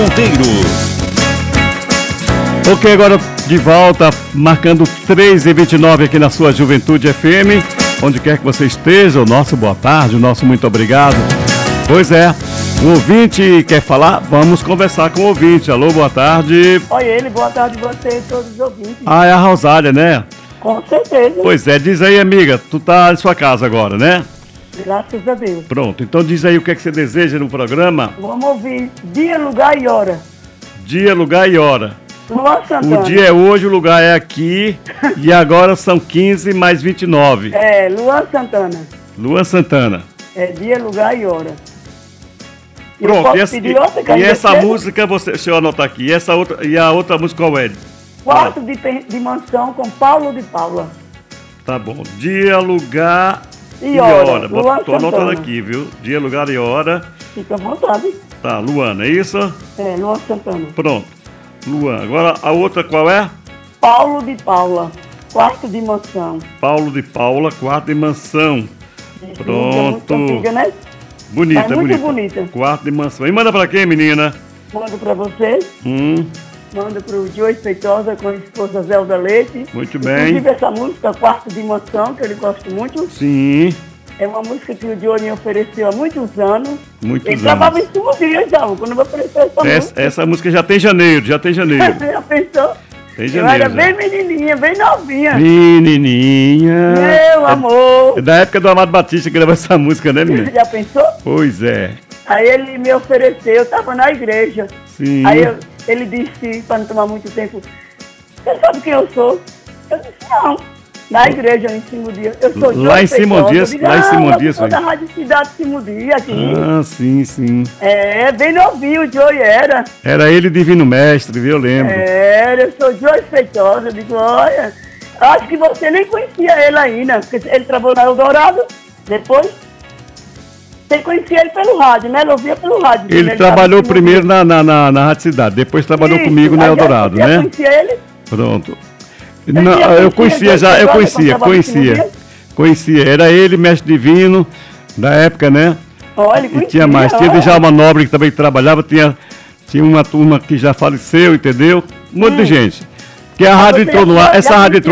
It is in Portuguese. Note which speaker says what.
Speaker 1: Monteiro.
Speaker 2: Ok, agora de volta, marcando 3h29 aqui na sua Juventude FM. Onde quer que você esteja, o nosso boa tarde, o nosso muito obrigado. Pois é, o ouvinte quer falar? Vamos conversar com o ouvinte. Alô, boa tarde.
Speaker 3: Oi, ele, boa tarde a você e todos os ouvintes.
Speaker 2: Ah, é a Rosália, né?
Speaker 3: Com certeza.
Speaker 2: Pois é, diz aí, amiga, tu tá em sua casa agora, né?
Speaker 3: Graças a Deus.
Speaker 2: Pronto, então diz aí o que é que você deseja no programa.
Speaker 3: Vamos ouvir dia, lugar e hora.
Speaker 2: Dia, lugar e hora.
Speaker 3: Luan Santana.
Speaker 2: O dia é hoje, o lugar é aqui. E agora são 15 mais 29.
Speaker 3: É, Luan Santana.
Speaker 2: Luan Santana.
Speaker 3: É dia, lugar e hora. E
Speaker 2: Pronto,
Speaker 3: posso
Speaker 2: e essa,
Speaker 3: pedir outra, que
Speaker 2: e
Speaker 3: ainda
Speaker 2: essa
Speaker 3: cedo?
Speaker 2: música, deixa eu anotar aqui. E a outra música qual é?
Speaker 3: Quarto de mansão com Paulo de Paula.
Speaker 2: Tá bom. Dia, lugar
Speaker 3: E hora.
Speaker 2: Tô anotando aqui, viu? Dia, lugar e hora.
Speaker 3: Fica à vontade.
Speaker 2: Tá, Luana, é isso?
Speaker 3: É, Luan Santana.
Speaker 2: Pronto. Luana. Agora a outra qual é?
Speaker 3: Paulo de Paula. Quarto de mansão.
Speaker 2: Paulo de Paula, quarto de mansão. Pronto.
Speaker 3: Muito antiga, né?
Speaker 2: Bonita,
Speaker 3: Mas muito bonita.
Speaker 2: Quarto de mansão. E manda pra quem, menina?
Speaker 3: Mando pra você. Manda pro Joyce Feitosa com a esposa Zelda Leite.
Speaker 2: Muito bem.
Speaker 3: Inclusive essa música, Quarto de Mansão, que ele gosta muito.
Speaker 2: Sim.
Speaker 3: É uma música que o Johnny me ofereceu há muitos anos.
Speaker 2: Muitos
Speaker 3: ele
Speaker 2: anos.
Speaker 3: trabalhava em cima dias, então, quando me ofereceu essa música.
Speaker 2: Essa música já tem janeiro.
Speaker 3: Já pensou?
Speaker 2: Tem
Speaker 3: Eu
Speaker 2: janeiro.
Speaker 3: era bem menininha, bem novinha.
Speaker 2: Menininha.
Speaker 3: Meu amor.
Speaker 2: É da época do Amado Batista que gravou essa música, né, menina?
Speaker 3: Já pensou?
Speaker 2: Pois é.
Speaker 3: Aí ele me ofereceu, eu estava na igreja.
Speaker 2: Sim.
Speaker 3: Aí ele disse, para não tomar muito tempo, você sabe quem eu sou? Eu disse, não. Na igreja, em Simudia. Eu sou
Speaker 2: Lá em Simudia,
Speaker 3: lá em Simudia. Eu sou da Rádio Cidade Simudia aqui.
Speaker 2: Ah, sim, sim.
Speaker 3: É, bem novinho o Joey era.
Speaker 2: Era ele Divino Mestre, viu? Eu lembro.
Speaker 3: Era, eu sou Joey Feitosa. Eu digo, olha, acho que você nem conhecia ele ainda, porque ele trabalhou na Eldorado, depois. Você conhecia ele pelo rádio, né? Ele ouvia pelo rádio.
Speaker 2: Ele trabalhou primeiro na Rádio Cidade, depois trabalhou comigo na Eldorado, né?
Speaker 3: Você conhecia ele?
Speaker 2: Pronto. Não, eu conhecia. Era ele, Mestre Divino, da época, né?
Speaker 3: Olha,
Speaker 2: e tinha mais. Tinha Djalma Nobre que também trabalhava, tinha uma turma que já faleceu, entendeu? Um monte de gente. Que a rádio entrou no ar, essa rádio entrou